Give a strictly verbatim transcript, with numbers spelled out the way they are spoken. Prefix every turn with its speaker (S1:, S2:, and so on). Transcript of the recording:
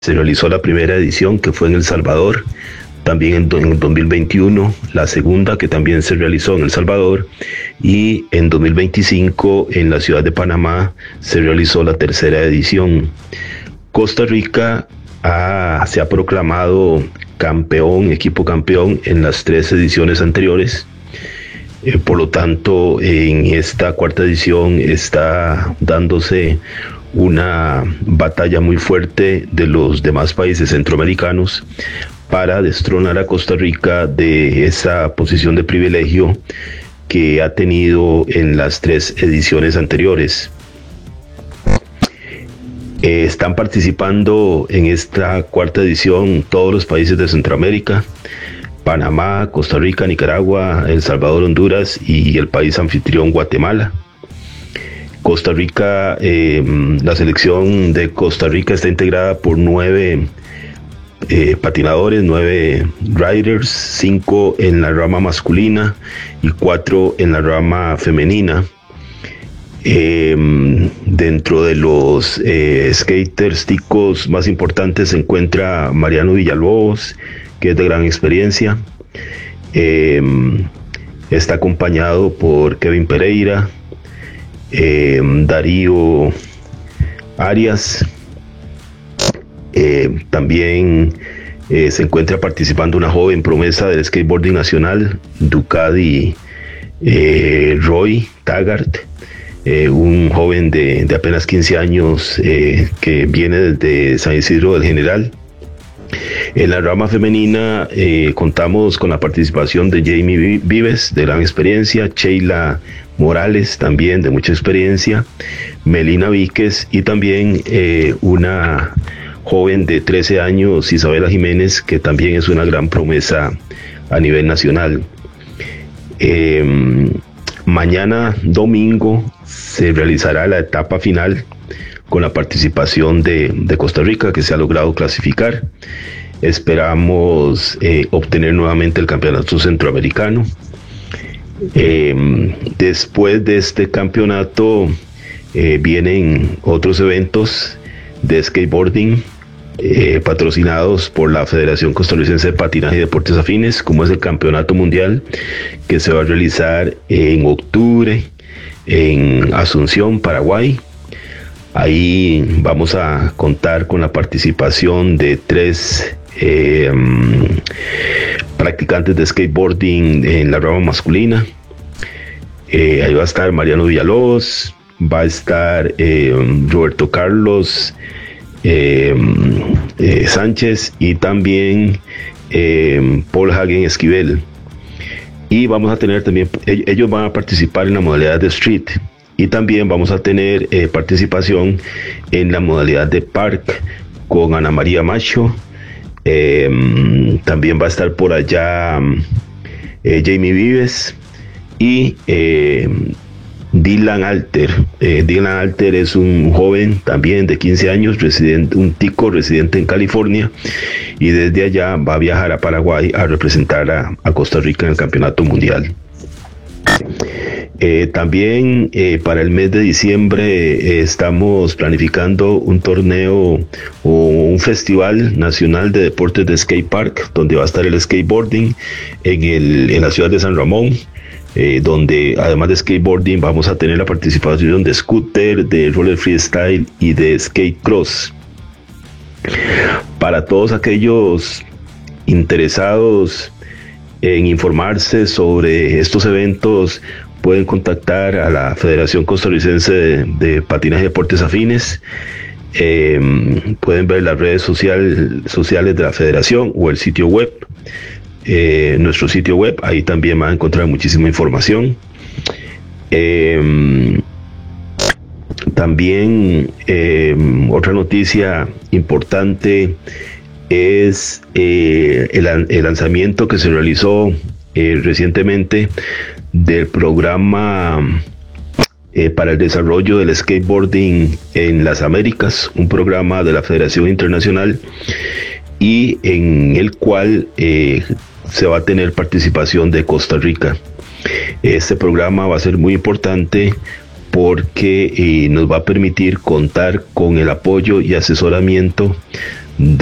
S1: Se realizó la primera edición, que fue en El Salvador, también en, en dos mil veintiuno, la segunda, que también se realizó en El Salvador, y en dos mil veinticinco, en la ciudad de Panamá, se realizó la tercera edición. Costa Rica ha, se ha proclamado campeón, equipo campeón, en las tres ediciones anteriores. Eh, por lo tanto, en esta cuarta edición está dándose una batalla muy fuerte de los demás países centroamericanos para destronar a Costa Rica de esa posición de privilegio que ha tenido en las tres ediciones anteriores. Eh, están participando en esta cuarta edición todos los países de Centroamérica: Panamá, Costa Rica, Nicaragua, El Salvador, Honduras y el país anfitrión, Guatemala. Costa Rica, eh, la selección de Costa Rica está integrada por nueve eh, patinadores, nueve riders, cinco en la rama masculina y cuatro en la rama femenina. Eh, dentro de los eh, skaters ticos más importantes se encuentra Mariano Villalobos, que es de gran experiencia. Eh, está acompañado por Kevin Pereira, eh, Darío Arias. Eh, también eh, se encuentra participando una joven promesa del skateboarding nacional, Ducati eh, Roy Taggart. Eh, un joven de, de apenas quince años eh, que viene desde San Isidro del General. En la rama femenina eh, contamos con la participación de Jamie Vives, de gran experiencia, Sheila Morales, también de mucha experiencia, Melina Víquez, y también eh, una joven de trece años, Isabela Jiménez, que también es una gran promesa a nivel nacional. Eh, mañana domingo se realizará la etapa final con la participación de, de Costa Rica, que se ha logrado clasificar. Esperamos eh, obtener nuevamente el campeonato centroamericano. Eh, después de este campeonato eh, vienen otros eventos de skateboarding eh, patrocinados por la Federación Costarricense de Patinaje y Deportes Afines, como es el Campeonato Mundial, que se va a realizar en octubre en Asunción, Paraguay. Ahí vamos a contar con la participación de tres eh, practicantes de skateboarding en la rama masculina. Eh, ahí va a estar Mariano Villalobos, va a estar eh, Roberto Carlos eh, eh, Sánchez y también eh, Paul Hagen Esquivel. Y vamos a tener también, ellos van a participar en la modalidad de street, y también vamos a tener eh, participación en la modalidad de park con Ana María Macho. Eh, también va a estar por allá eh, Jamie Vives y eh, Dylan Alter. Eh, Dylan Alter es un joven también de quince años, residente, un tico residente en California, y desde allá va a viajar a Paraguay a representar a, a Costa Rica en el campeonato mundial. Eh, también eh, para el mes de diciembre eh, estamos planificando un torneo o un festival nacional de deportes de skate park, donde va a estar el skateboarding en, el, en la ciudad de San Ramón. Eh, donde además de skateboarding vamos a tener la participación de scooter, de roller freestyle y de skate cross. Para todos aquellos interesados en informarse sobre estos eventos, pueden contactar a la Federación Costarricense de, de Patinaje y Deportes Afines. Eh, pueden ver las redes social, sociales de la federación o el sitio web. Eh, nuestro sitio web, ahí también van a encontrar muchísima información. Eh, también eh, otra noticia importante es eh, el, el lanzamiento que se realizó eh, recientemente del programa eh, para el desarrollo del skateboarding en las Américas, un programa de la Federación Internacional, y en el cual eh, se va a tener participación de Costa Rica. Este programa va a ser muy importante porque eh, nos va a permitir contar con el apoyo y asesoramiento de